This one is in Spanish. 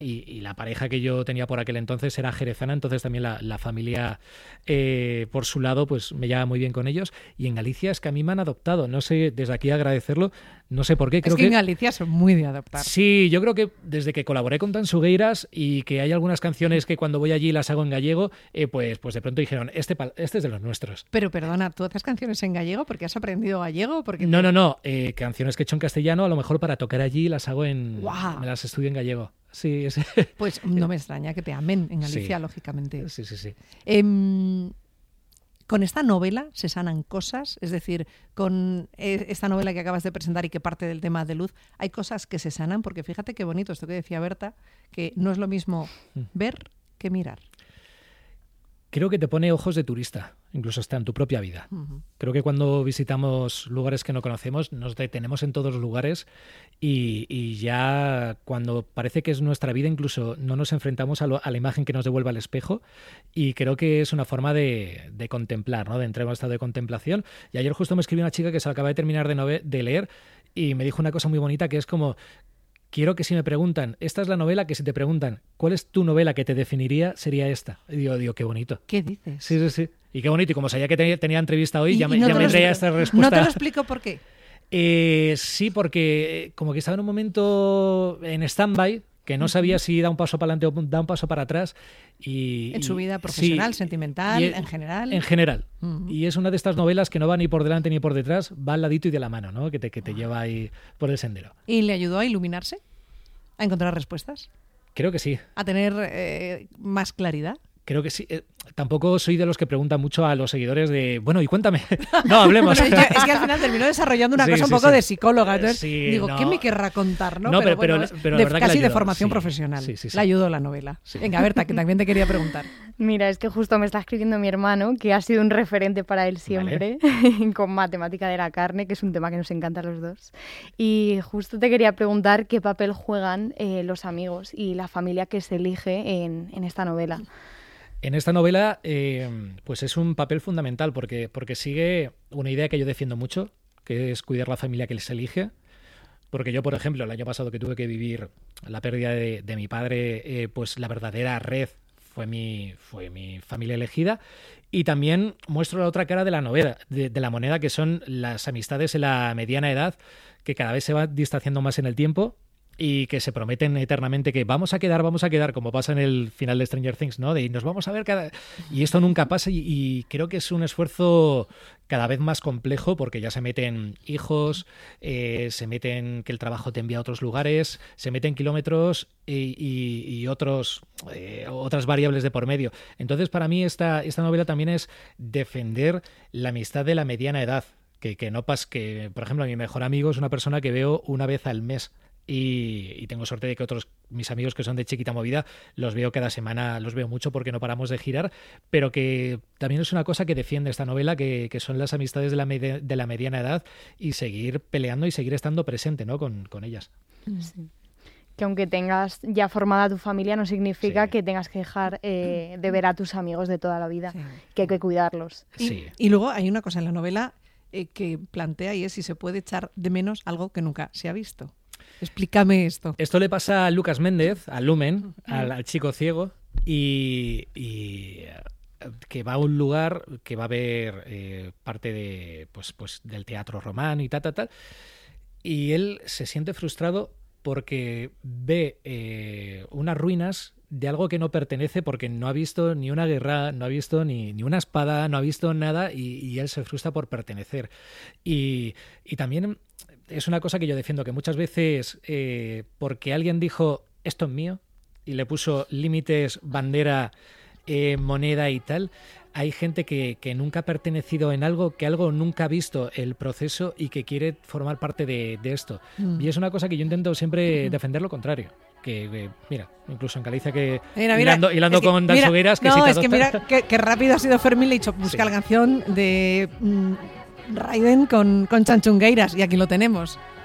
y la pareja que yo tenía por aquel entonces era jerezana, entonces también la familia por su lado pues me lleva muy bien con ellos. Y en Galicia es que a mí me han adoptado, no sé, desde aquí agradecerlo, no sé por qué. Creo es que en Galicia son muy de adoptar. Sí, yo creo que desde que colaboré con Tansugueiras y que hay algunas canciones que cuando voy allí las hago en gallego, pues de pronto dijeron, este es de los nuestros. Pero perdona, ¿tú haces canciones en gallego porque has aprendido gallego? Porque No, canciones que he hecho en castellano, a lo mejor para tocar allí las hago ¡Guau! Me las estudio en gallego. Sí, sí. Pues no me extraña que te amen en Galicia, sí. lógicamente. Sí. Con esta novela se sanan cosas, es decir, con esta novela que acabas de presentar y que parte del tema de luz, hay cosas que se sanan, porque fíjate qué bonito esto que decía Berta, que no es lo mismo ver que mirar. Creo que te pone ojos de turista, incluso hasta en tu propia vida. Uh-huh. Creo que cuando visitamos lugares que no conocemos, nos detenemos en todos los lugares y ya cuando parece que es nuestra vida, incluso no nos enfrentamos a la imagen que nos devuelve al espejo, y creo que es una forma de contemplar, ¿no? De entrar en un estado de contemplación. Y ayer justo me escribió una chica que se acaba de terminar de leer y me dijo una cosa muy bonita que es como... Quiero que si me preguntan, esta es la novela, que si te preguntan, ¿cuál es tu novela que te definiría? Sería esta. Y digo, qué bonito. ¿Qué dices? Sí. Y qué bonito. Y como sabía que tenía entrevista hoy, ya me traía esta respuesta. ¿No te lo explico por qué? Sí, porque como que estaba en un momento en stand-by, que no sabía si da un paso para adelante o da un paso para atrás. ¿En su vida profesional, sentimental, en general? En general. Uh-huh. Y es una de estas novelas que no va ni por delante ni por detrás, va al ladito y de la mano, ¿no? Que te lleva ahí por el sendero. ¿Y le ayudó a iluminarse? ¿A encontrar respuestas? Creo que sí. ¿A tener más claridad? Creo que sí. Tampoco soy de los que preguntan mucho a los seguidores de, bueno, y cuéntame. No, hablemos. Bueno, es que al final terminó desarrollando una cosa un poco de psicóloga. Entonces digo, ¿qué me querrá contar? No, pero bueno, la verdad casi que de formación profesional. Sí. Le ayudó la novela. Sí. Venga, Berta, que también te quería preguntar. Mira, es que justo me está escribiendo mi hermano, que ha sido un referente para él siempre, con matemática de la carne, que es un tema que nos encanta a los dos. Y justo te quería preguntar qué papel juegan los amigos y la familia que se elige en esta novela. En esta novela, pues es un papel fundamental porque sigue una idea que yo defiendo mucho, que es cuidar la familia que les elige. Porque yo, por ejemplo, el año pasado que tuve que vivir la pérdida de mi padre, pues la verdadera red fue mi familia elegida. Y también muestro la otra cara de la novela, de la moneda, que son las amistades en la mediana edad, que cada vez se van distanciando más en el tiempo, y que se prometen eternamente que vamos a quedar, como pasa en el final de Stranger Things, ¿no? De nos vamos a ver y esto nunca pasa, y creo que es un esfuerzo cada vez más complejo porque ya se meten hijos, se meten que el trabajo te envía a otros lugares, se meten kilómetros y otras variables de por medio. Entonces, para mí esta novela también es defender la amistad de la mediana edad, que no pasa que, por ejemplo, mi mejor amigo es una persona que veo una vez al mes. Y tengo suerte de que mis amigos que son de Chiquita Movida los veo cada semana, los veo mucho porque no paramos de girar, pero que también es una cosa que defiende esta novela, que son las amistades de la mediana edad, y seguir peleando y seguir estando presente, ¿no? con ellas. Sí. Que aunque tengas ya formada tu familia no significa que tengas que dejar de ver a tus amigos de toda la vida, que hay que cuidarlos. Y luego hay una cosa en la novela que plantea, y es si se puede echar de menos algo que nunca se ha visto. Explícame esto. Esto le pasa a Lucas Méndez, a Lumen, al chico ciego, y que va a un lugar que va a ver parte de pues del teatro romano y tal, y él se siente frustrado porque ve unas ruinas de algo que no pertenece, porque no ha visto ni una guerra, no ha visto ni una espada, no ha visto nada, y él se frustra por pertenecer. Y también es una cosa que yo defiendo, que muchas veces porque alguien dijo esto es mío y le puso límites, bandera, moneda y tal, hay gente que nunca ha pertenecido en algo, que algo nunca ha visto el proceso y que quiere formar parte de esto. Y es una cosa que yo intento siempre defender lo contrario. Que mira, incluso en Galicia que hilando con Tansugueiras, que no, es que mira qué rápido ha sido Fermín, le he dicho busca la canción de Raiden con Chanchungueiras, y aquí lo tenemos.